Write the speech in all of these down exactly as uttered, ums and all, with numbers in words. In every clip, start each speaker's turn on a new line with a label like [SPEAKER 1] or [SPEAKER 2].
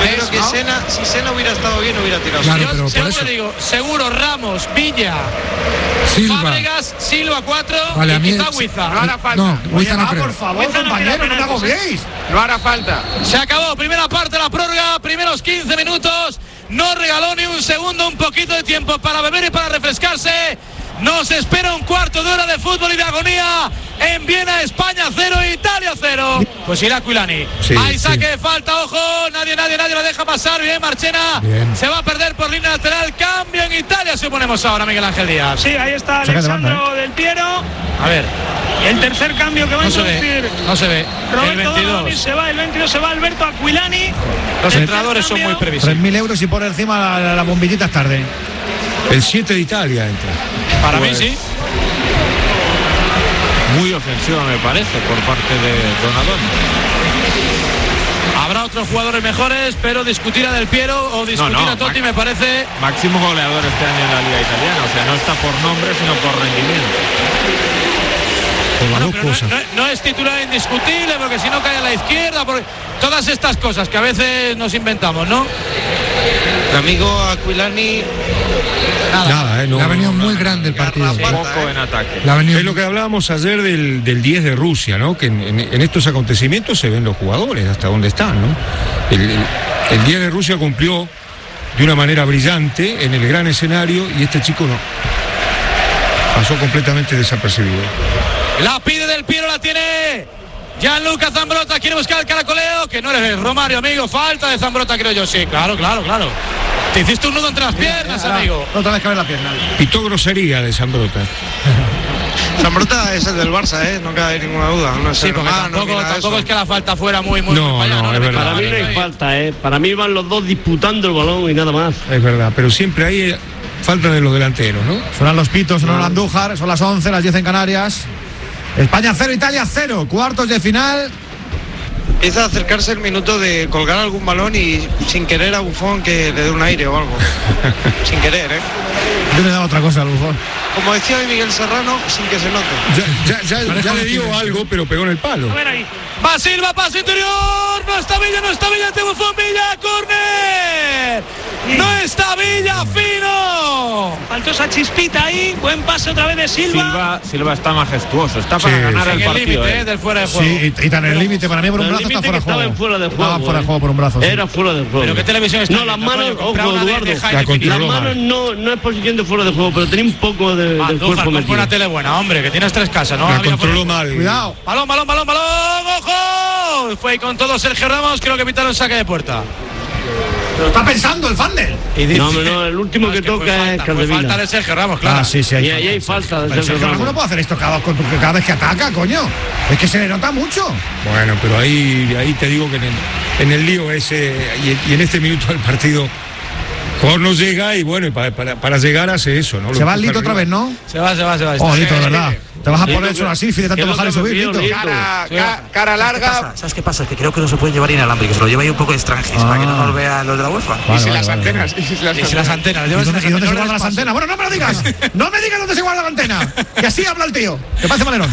[SPEAKER 1] creo que ¿no? Sena, si Sena hubiera estado bien, hubiera tirado.
[SPEAKER 2] Claro,
[SPEAKER 3] Yo
[SPEAKER 2] pero
[SPEAKER 3] seguro
[SPEAKER 2] por eso.
[SPEAKER 3] digo, seguro Ramos, Villa,
[SPEAKER 2] Silva.
[SPEAKER 3] Fábregas, Silva cuatro
[SPEAKER 2] Vale,
[SPEAKER 3] y
[SPEAKER 2] a mí
[SPEAKER 3] quizá
[SPEAKER 2] es-
[SPEAKER 3] Huiza.
[SPEAKER 4] No hará falta.
[SPEAKER 2] No,
[SPEAKER 4] Oye,
[SPEAKER 2] Huiza no
[SPEAKER 4] va,
[SPEAKER 2] creo.
[SPEAKER 4] por favor,
[SPEAKER 3] Huiza no
[SPEAKER 4] compañero,
[SPEAKER 3] queda
[SPEAKER 4] no me
[SPEAKER 3] penaltis,
[SPEAKER 4] agobiéis. No hará falta.
[SPEAKER 3] Se acabó, primera parte de la prórroga, primeros quince minutos, no regaló ni un segundo, un poquito de tiempo para beber y para refrescarse. Nos espera un cuarto de hora de fútbol y de agonía en Viena, España cero, Italia cero. Pues irá Aquilani.
[SPEAKER 2] Sí,
[SPEAKER 3] Hay saque
[SPEAKER 2] sí.
[SPEAKER 3] de falta, ojo, nadie, nadie, nadie lo deja pasar. Bien, Marchena.
[SPEAKER 2] Bien.
[SPEAKER 3] Se va a perder por línea lateral. Cambio en Italia, suponemos ahora, Miguel Ángel Díaz.
[SPEAKER 5] Sí, ahí está
[SPEAKER 2] Saca de
[SPEAKER 5] Alessandro
[SPEAKER 2] banda,
[SPEAKER 5] Del Piero.
[SPEAKER 3] A ver,
[SPEAKER 5] El tercer cambio que va a
[SPEAKER 3] no se ve,
[SPEAKER 5] introducir
[SPEAKER 3] no se ve. El
[SPEAKER 5] Roberto Donadoni
[SPEAKER 3] veintidós.
[SPEAKER 5] se va, el veintidós se va Alberto Aquilani.
[SPEAKER 3] Los
[SPEAKER 5] Tercer
[SPEAKER 3] entrenadores son muy
[SPEAKER 5] cambio.
[SPEAKER 6] tres
[SPEAKER 3] previsibles.
[SPEAKER 6] mil euros y por encima la, la, la bombillita es tarde.
[SPEAKER 2] El siete de Italia entra.
[SPEAKER 3] Para
[SPEAKER 7] Pues-
[SPEAKER 3] mí sí.
[SPEAKER 7] Muy ofensiva me parece por parte de Donadoni.
[SPEAKER 3] Habrá otros jugadores mejores, pero discutir a Del Piero o discutir
[SPEAKER 7] No, no,
[SPEAKER 3] a Totti
[SPEAKER 7] Max-
[SPEAKER 3] me parece.
[SPEAKER 7] Máximo goleador este año en la Liga Italiana, o sea, no está por nombre, sino por rendimiento.
[SPEAKER 2] Por las
[SPEAKER 3] No,
[SPEAKER 2] dos
[SPEAKER 3] pero no,
[SPEAKER 2] cosas.
[SPEAKER 3] no- no es titular indiscutible, porque si no cae a la izquierda, porque todas estas cosas que a veces nos inventamos, ¿no?
[SPEAKER 1] El amigo Aquilani, nada.
[SPEAKER 2] Nada, eh, no,
[SPEAKER 6] Le ha venido
[SPEAKER 2] no,
[SPEAKER 6] muy
[SPEAKER 2] no,
[SPEAKER 6] grande el partido.
[SPEAKER 1] Garrafata.
[SPEAKER 7] Poco en ataque.
[SPEAKER 6] Le ha venido-
[SPEAKER 2] Es lo que hablábamos ayer del, del diez de Rusia, ¿no? Que en, en- en estos acontecimientos se ven los jugadores, hasta dónde están, ¿no? El, el- el diez de Rusia cumplió de una manera brillante en el gran escenario y este chico no. Pasó completamente desapercibido.
[SPEAKER 3] La pide Del Piero, la tiene Gianluca Zambrotta, quiere buscar el caracoleo, que no eres Romario, amigo. Falta de Zambrotta, creo yo, sí. Claro, claro, claro. Te hiciste un nudo entre las piernas,
[SPEAKER 6] Ahora,
[SPEAKER 3] amigo.
[SPEAKER 6] Otra vez cabe la pierna.
[SPEAKER 2] Pitó grosería de Zambrota.
[SPEAKER 1] Zambrota es el del Barça, ¿eh? No cabe ninguna duda. No es
[SPEAKER 3] Sí, porque
[SPEAKER 1] hermano,
[SPEAKER 3] tampoco,
[SPEAKER 1] ni nada de
[SPEAKER 3] tampoco
[SPEAKER 1] eso.
[SPEAKER 3] es que la falta fuera muy, muy,
[SPEAKER 2] No,
[SPEAKER 3] muy para allá,
[SPEAKER 2] no,
[SPEAKER 3] Le
[SPEAKER 2] es
[SPEAKER 3] metió
[SPEAKER 2] verdad.
[SPEAKER 3] la
[SPEAKER 8] Para mí no
[SPEAKER 3] mano
[SPEAKER 8] hay
[SPEAKER 3] ahí.
[SPEAKER 8] falta, ¿eh? Para mí van los dos disputando el balón y nada más.
[SPEAKER 2] Es verdad, pero siempre hay eh, falta de los delanteros, ¿no?
[SPEAKER 6] Suenan los pitos, suenan los Andújar, son las once, las diez en Canarias. España cero, Italia cero. Cuartos de final.
[SPEAKER 1] Empieza a acercarse el minuto de colgar algún balón y sin querer a Buffon que le dé un aire o algo. Sin querer, ¿eh?
[SPEAKER 6] Yo le he dado otra cosa al Bufón.
[SPEAKER 1] Como decía hoy Miguel Serrano, sin que se note.
[SPEAKER 2] Ya, ya, ya, ya le dio algo, pero pegó en el palo.
[SPEAKER 5] A ver ahí.
[SPEAKER 3] Va Silva, paso interior. No está Villa, no está Villa. Te Buffon, Villa, córner. No está Villa, fino.
[SPEAKER 5] Faltó esa chispita ahí. Buen pase otra vez de Silva.
[SPEAKER 7] Silva, Silva está majestuoso, está para
[SPEAKER 2] Sí,
[SPEAKER 7] ganar
[SPEAKER 2] sí.
[SPEAKER 3] En
[SPEAKER 7] el
[SPEAKER 3] el
[SPEAKER 7] partido.
[SPEAKER 3] límite,
[SPEAKER 7] eh.
[SPEAKER 3] eh, del fuera de juego.
[SPEAKER 6] Sí, y, y tan en el límite. Para mí por un
[SPEAKER 8] El
[SPEAKER 6] brazo está
[SPEAKER 8] límite
[SPEAKER 6] fuera
[SPEAKER 8] que
[SPEAKER 6] de juego.
[SPEAKER 8] estaba en fuera de juego.
[SPEAKER 6] Estaba fuera de
[SPEAKER 8] eh.
[SPEAKER 6] juego por un brazo. sí.
[SPEAKER 8] Era fuera de juego.
[SPEAKER 3] Pero qué televisión está
[SPEAKER 8] No, las
[SPEAKER 3] viendo,
[SPEAKER 8] manos,
[SPEAKER 3] coño, compra
[SPEAKER 8] ojo,
[SPEAKER 3] una de-
[SPEAKER 8] Eduardo.
[SPEAKER 3] de Jaime
[SPEAKER 2] La
[SPEAKER 3] Finisterre.
[SPEAKER 8] Las
[SPEAKER 2] controló
[SPEAKER 8] manos
[SPEAKER 2] mal.
[SPEAKER 8] no, no es posición de fuera de juego, pero tenía un poco de, del
[SPEAKER 3] Andújar,
[SPEAKER 8] cuerpo
[SPEAKER 3] compra
[SPEAKER 8] metido.
[SPEAKER 3] una tele buena, hombre, que tienes tres casas, ¿no?
[SPEAKER 2] La
[SPEAKER 3] Había
[SPEAKER 2] controló
[SPEAKER 3] fuera-
[SPEAKER 2] mal.
[SPEAKER 6] Cuidado.
[SPEAKER 3] Balón, balón, balón, balón, ojo. Fue con todo Sergio Ramos, creo que pitaron saque de puerta.
[SPEAKER 6] Lo está pensando el Fandel.
[SPEAKER 3] Y dice-
[SPEAKER 8] No, hombre, no, el último que
[SPEAKER 3] fue
[SPEAKER 8] toca
[SPEAKER 3] falta,
[SPEAKER 8] es
[SPEAKER 3] fue
[SPEAKER 8] Caldevila.
[SPEAKER 3] falta de Sergio Ramos, claro.
[SPEAKER 6] Ah, sí, sí. Hay
[SPEAKER 8] Y ahí hay falta de
[SPEAKER 6] Pero
[SPEAKER 8] Sergio
[SPEAKER 6] Sergio Ramos no
[SPEAKER 8] Ramos.
[SPEAKER 6] puede hacer esto cada, con- cada vez que ataca, coño. Es que se le nota mucho.
[SPEAKER 2] Bueno, pero ahí, ahí te digo que en el, en el lío ese y, y en este minuto del partido, jugador no llega y bueno, y para, para, para llegar hace eso, ¿no? Lo
[SPEAKER 6] Se va el
[SPEAKER 2] empuja
[SPEAKER 6] Lito otra
[SPEAKER 2] arriba.
[SPEAKER 6] vez, ¿no?
[SPEAKER 3] Se va, se va, se va.
[SPEAKER 6] Oh, Lito, de
[SPEAKER 3] Eh,
[SPEAKER 6] verdad. Te vas a
[SPEAKER 8] Sí,
[SPEAKER 6] poner
[SPEAKER 8] lo
[SPEAKER 6] eso
[SPEAKER 8] que-
[SPEAKER 6] así, de tanto
[SPEAKER 8] que lo
[SPEAKER 6] bajar y
[SPEAKER 8] que me
[SPEAKER 6] subir,
[SPEAKER 8] fío,
[SPEAKER 6] Lito.
[SPEAKER 8] Lito.
[SPEAKER 4] Cara,
[SPEAKER 3] Sí.
[SPEAKER 4] ca- cara larga.
[SPEAKER 9] ¿Sabes qué pasa? Es que creo que no se puede llevar inalámbrico, se lo lleva ahí un poco de extranjis para que no nos vean los de la UEFA.
[SPEAKER 4] Y
[SPEAKER 6] Vale,
[SPEAKER 4] si
[SPEAKER 6] vale,
[SPEAKER 4] las
[SPEAKER 6] vale,
[SPEAKER 4] antenas. Y si las
[SPEAKER 3] Y si las antenas,
[SPEAKER 6] ¿Y
[SPEAKER 3] llevas
[SPEAKER 6] dónde,
[SPEAKER 3] las
[SPEAKER 6] y dónde se
[SPEAKER 3] antenas
[SPEAKER 6] guardan las
[SPEAKER 3] despacio.
[SPEAKER 6] antenas? Bueno, no me lo digas. No me digas dónde se guarda la antena. Que así habla el tío. ¿Qué pasa, Valerón?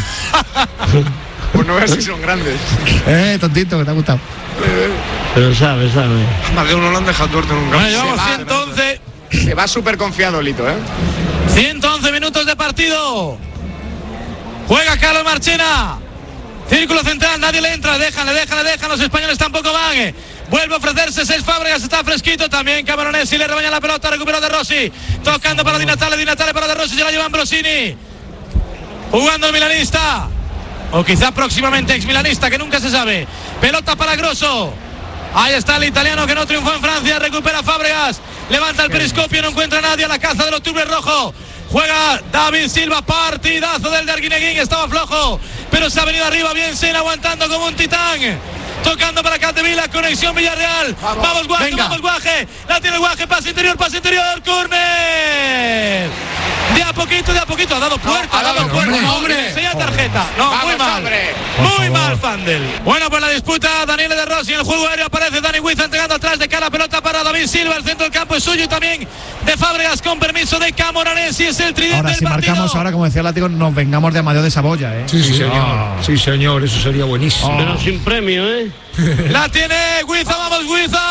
[SPEAKER 4] Pues no veas si son grandes.
[SPEAKER 6] Eh, tontito, que te ha gustado.
[SPEAKER 8] Pero sabe, sabe.
[SPEAKER 1] Más de uno lo han dejado tuerto nunca.
[SPEAKER 3] Bueno, llevamos
[SPEAKER 4] va,
[SPEAKER 3] ciento once,
[SPEAKER 4] Se va súper confiado Lito, ¿eh?
[SPEAKER 3] ciento once minutos de partido. Juega Carlos Marchena. Círculo central, nadie le entra, le dejan, le dejan, le dejan. Los españoles tampoco van. eh. Vuelve a ofrecerse seis Fábregas, está fresquito también. Camoranesi le rebaña la pelota, recupera De Rossi. Tocando para Di Natale, Di Natale para De Rossi, se la lleva Ambrosini. Jugando el milanista. O quizá próximamente ex milanista, que nunca se sabe. Pelota para Grosso. Ahí está el italiano que no triunfó en Francia. Recupera Fábregas. Levanta el periscopio, no encuentra a nadie a la caza del octubre rojo. Juega David Silva, partidazo del de Arguineguín, estaba flojo, pero se ha venido arriba bien Sena, aguantando como un titán. Tocando para Caldevila, conexión Villarreal. Vamos, vamos Guaje,
[SPEAKER 6] venga.
[SPEAKER 3] vamos Guaje. La tiene Guaje, pase interior, pase interior, córner. De a poquito, de a poquito, ha dado puerta, ha dado puerta.
[SPEAKER 6] hombre,
[SPEAKER 3] hombre. Enseña tarjeta. No,
[SPEAKER 4] Vamos,
[SPEAKER 3] muy mal.
[SPEAKER 4] hombre.
[SPEAKER 3] Muy mal, Fandel. Bueno, pues la disputa, Daniele De Rossi en el juego aéreo aparece Dani Huiza entregando atrás de cara, pelota para David Silva, el centro del campo es suyo y también de Fábregas con permiso de Camoranesi, es el tridente
[SPEAKER 6] Ahora,
[SPEAKER 3] del
[SPEAKER 6] si
[SPEAKER 3] partido.
[SPEAKER 6] marcamos ahora, como decía el látigo, nos vengamos de Amadeo de Saboya, ¿eh?
[SPEAKER 2] Sí, sí, señor.
[SPEAKER 6] Ah.
[SPEAKER 2] Sí, señor, eso sería buenísimo.
[SPEAKER 8] Pero sin premio, ¿eh?
[SPEAKER 3] La tiene Huiza, vamos Huiza.